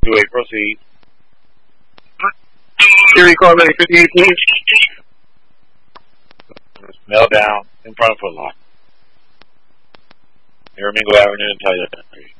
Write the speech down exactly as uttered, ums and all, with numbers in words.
two eight, proceed. Siri, call ready fifty-eight, please. Mail down in front of Foot Locker. Near Mingo Avenue and Tyler.